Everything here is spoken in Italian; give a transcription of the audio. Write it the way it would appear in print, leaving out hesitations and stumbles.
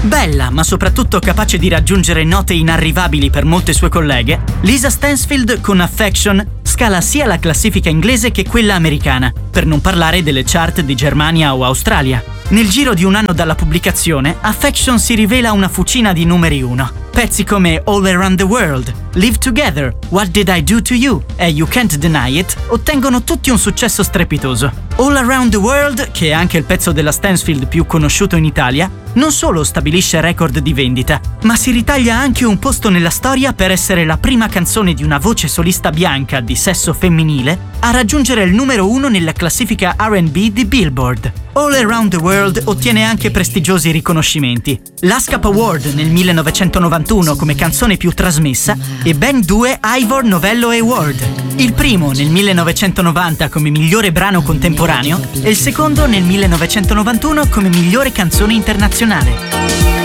Bella, ma soprattutto capace di raggiungere note inarrivabili per molte sue colleghe, Lisa Stansfield con Affection scala sia la classifica inglese che quella americana, per non parlare delle chart di Germania o Australia. Nel giro di un anno dalla pubblicazione, Affection si rivela una fucina di numeri 1. Pezzi come All Around the World, Live Together, What Did I Do to You e You Can't Deny It ottengono tutti un successo strepitoso. All Around the World, che è anche il pezzo della Stansfield più conosciuto in Italia, non solo stabilisce record di vendita, ma si ritaglia anche un posto nella storia per essere la prima canzone di una voce solista bianca di sesso femminile a raggiungere il numero 1 nella classifica R&B di Billboard. All Around the World ottiene anche prestigiosi riconoscimenti. L'ASCAP Award nel 1991 come canzone più trasmessa e ben 2 Ivor Novello Award. Il primo nel 1990 come migliore brano contemporaneo e il secondo nel 1991 come migliore canzone internazionale.